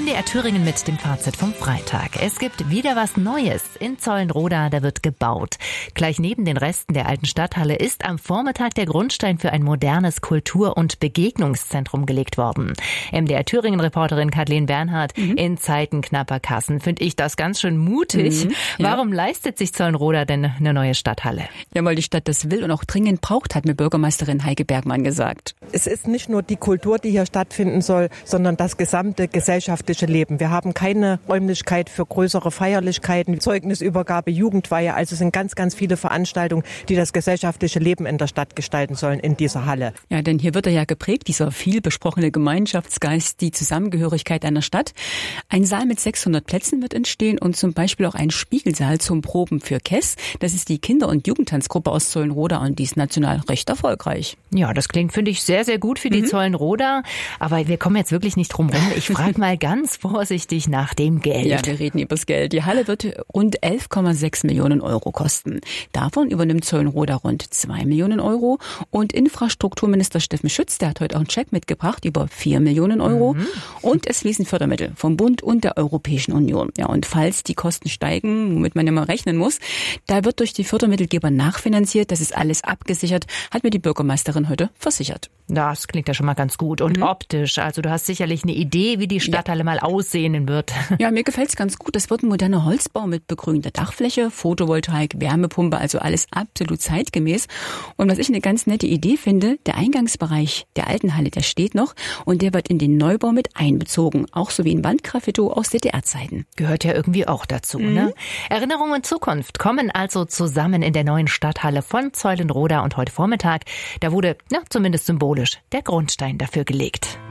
MDR Thüringen mit dem Fazit vom Freitag. Es gibt wieder was Neues. In Zeulenroda, da wird gebaut. Gleich neben den Resten der alten Stadthalle ist am Vormittag der Grundstein für ein modernes Kultur- und Begegnungszentrum gelegt worden. MDR Thüringen-Reporterin Kathleen Bernhard, in Zeiten knapper Kassen finde ich das ganz schön mutig. Ja. Warum leistet sich Zeulenroda denn eine neue Stadthalle? Ja, weil die Stadt das will und auch dringend braucht, hat mir Bürgermeisterin Heike Bergmann gesagt. Es ist nicht nur die Kultur, die hier stattfinden soll, sondern das gesamte gesellschaftliche Leben. Wir haben keine Räumlichkeit für größere Feierlichkeiten, Zeugnisübergabe, Jugendweihe. Also es sind ganz, ganz viele Veranstaltungen, die das gesellschaftliche Leben in der Stadt gestalten sollen in dieser Halle. Ja, denn hier wird er ja geprägt, dieser viel besprochene Gemeinschaftsgeist, die Zusammengehörigkeit einer Stadt. Ein Saal mit 600 Plätzen wird entstehen und zum Beispiel auch ein Spiegelsaal zum Proben für KESS. Das ist die Kinder- und Jugendtanzgruppe aus Zeulenroda und die ist national recht erfolgreich. Ja, das klingt, finde ich, sehr, sehr gut für die Zeulenroda. Aber wir kommen jetzt wirklich nicht drum rum. Ich frage mal ganz vorsichtig nach dem Geld. Ja, wir reden über das Geld. Die Halle wird rund 11,6 Millionen Euro kosten. Davon übernimmt Zeulenroda rund 2 Millionen Euro. Und Infrastrukturminister Steffen Schütz, der hat heute auch einen Check mitgebracht über 4 Millionen Euro. Und es fließen Fördermittel vom Bund und der Europäischen Union. Ja, und falls die Kosten steigen, womit man immer rechnen muss, da wird durch die Fördermittelgeber nachfinanziert. Das ist alles abgesichert, hat mir die Bürgermeisterin heute versichert. Das klingt ja schon mal ganz gut. Und optisch, also du hast sicherlich eine Idee, wie die Stadthalle mal aussehen wird. Ja, mir gefällt's ganz gut. Das wird ein moderner Holzbau mit begrünter Dachfläche, Photovoltaik, Wärmepumpe, also alles absolut zeitgemäß. Und was ich eine ganz nette Idee finde, der Eingangsbereich der alten Halle, der steht noch und der wird in den Neubau mit einbezogen. Auch so wie ein Wandgraffito aus DDR-Zeiten. Gehört ja irgendwie auch dazu, ne? Erinnerung und Zukunft kommen also zusammen in der neuen Stadthalle von Zeulenroda und heute Vormittag, da wurde, zumindest symbolisch, der Grundstein dafür gelegt.